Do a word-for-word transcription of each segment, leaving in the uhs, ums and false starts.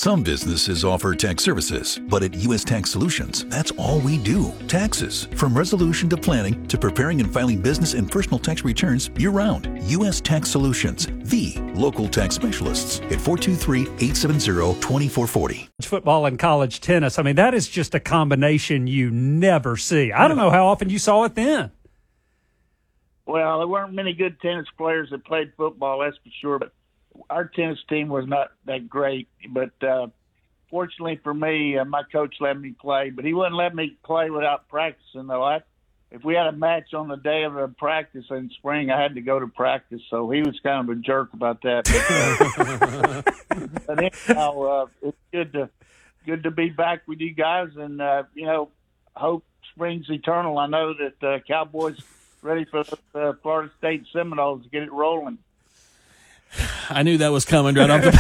Some businesses offer tax services, but at U S Tax Solutions, that's all we do. Taxes. From resolution to planning to preparing and filing business and personal tax returns year-round. U S Tax Solutions, the local tax specialists at four two three, eight seven zero, two four four zero. Football and college tennis, I mean, that is just a combination you never see. I don't know how often you saw it then. Well, there weren't many good tennis players that played football, that's for sure, but our tennis team was not that great. But uh, fortunately for me, uh, my coach let me play, but he wouldn't let me play without practicing, though. I, if we had a match on the day of a practice in spring, I had to go to practice, so he was kind of a jerk about that. But, uh, but anyhow, uh, it's good to good to be back with you guys, and, uh, you know, hope springs eternal. I know that uh, Cowboys ready for the uh, Florida State Seminoles to get it rolling. I knew that was coming right off the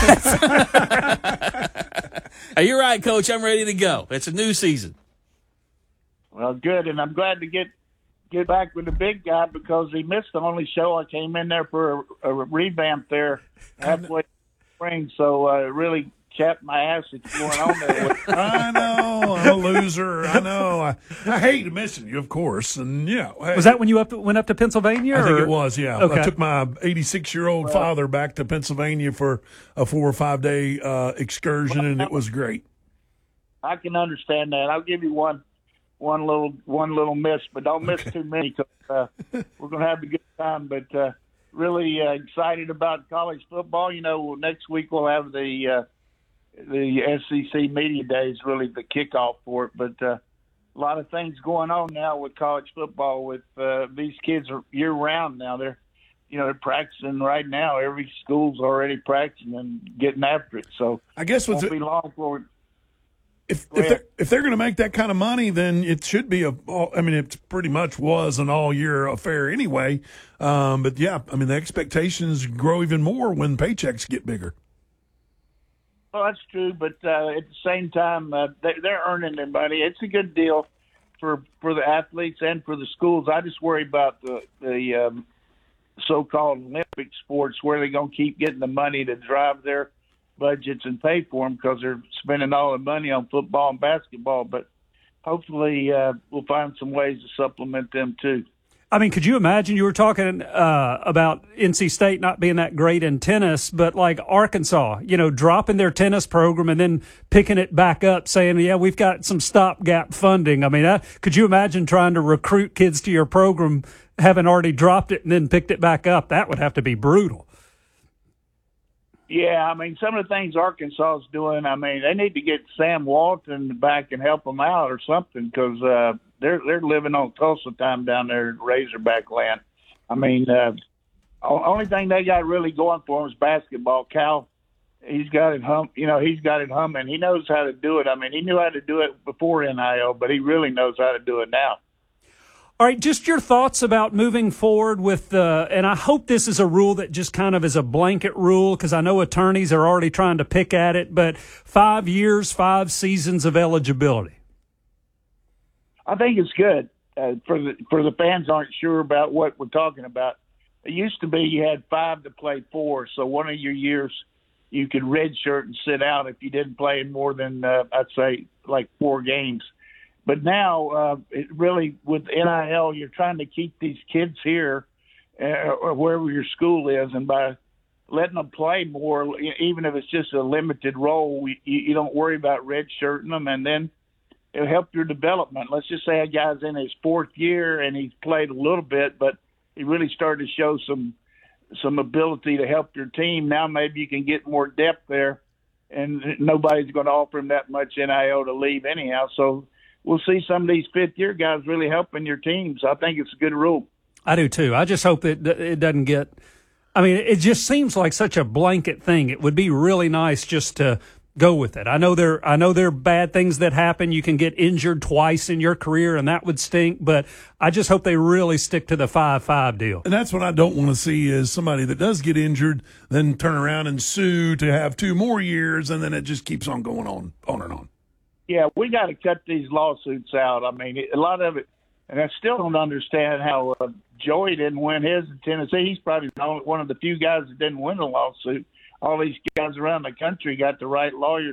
bat. Hey, you're right, Coach. I'm ready to go. It's a new season. Well, good, and I'm glad to get get back with the big guy because he missed the only show. I came in there for a, a revamp there halfway in the spring, so uh, really chapped my ass that's going on there. I know. I'm a loser. I know. I, I hate missing you, of course. And, yeah. Hey, Was that when you up, went up to Pennsylvania? I think or? it was, yeah. Okay. I took my eighty-six-year-old Well, father back to Pennsylvania for a four- or five-day uh, excursion, and it was great. I can understand that. I'll give you one one little one little miss, but don't miss too many because uh, we're going to have a good time. But uh, really uh, excited about college football. You know, next week we'll have the uh, the S E C Media Days, really the kickoff for it. But uh, a lot of things going on now with college football. With uh, these kids are year round now. They're you know they're practicing right now. Every school's already practicing and getting after it. So I guess it what's won't be long for it. If Go if ahead. they're, if they're going to make that kind of money, then it should be a. all- I mean, it pretty much was an all year affair anyway. Um, but yeah, I mean, the expectations grow even more when paychecks get bigger. Well, that's true, but uh, at the same time, uh, they, they're earning their money. It's a good deal for for the athletes and for the schools. I just worry about the the um, so-called Olympic sports, where they're going to keep getting the money to drive their budgets and pay for them because they're spending all the money on football and basketball. But hopefully, uh, we'll find some ways to supplement them too. I mean, could you imagine, you were talking uh, about N C State not being that great in tennis, but like Arkansas, you know, dropping their tennis program and then picking it back up saying, yeah, we've got some stopgap funding. I mean, uh, could you imagine trying to recruit kids to your program, having already dropped it and then picked it back up? That would have to be brutal. Yeah, I mean, some of the things Arkansas is doing, I mean, they need to get Sam Walton back and help them out or something because uh, they're they're living on Tulsa time down there in Razorback land. I mean, uh, o- only thing they got really going for them is basketball. Cal, he's got it hum, you know, he's got it humming. He knows how to do it. I mean, he knew how to do it before N I L, but he really knows how to do it now. All right, just your thoughts about moving forward with the, and I hope this is a rule that just kind of is a blanket rule because I know attorneys are already trying to pick at it, but five years, five seasons of eligibility. I think it's good uh, for the for the fans aren't sure about what we're talking about. It used to be you had five to play four, so one of your years you could redshirt and sit out if you didn't play in more than uh, I'd say like four games. But now, uh, it really, with N I L, you're trying to keep these kids here uh, or wherever your school is, and by letting them play more, even if it's just a limited role, you, you don't worry about redshirting them, and then it'll help your development. Let's just say a guy's in his fourth year and he's played a little bit, but he really started to show some some ability to help your team. Now maybe you can get more depth there, and nobody's going to offer him that much N I L to leave anyhow. So we'll see some of these fifth-year guys really helping your teams. I think it's a good rule. I do too. I just hope that it doesn't get, I mean, it just seems like such a blanket thing. It would be really nice just to go with it. I know there, I know there are bad things that happen. You can get injured twice in your career and that would stink, but I just hope they really stick to the five five deal. And that's what I don't want to see is somebody that does get injured, then turn around and sue to have two more years, and then it just keeps on going on, on and on. Yeah, we got to cut these lawsuits out. I mean, a lot of it, and I still don't understand how uh, Joey didn't win his in Tennessee. He's probably the only, one of the few guys that didn't win a lawsuit. All these guys around the country got the right lawyers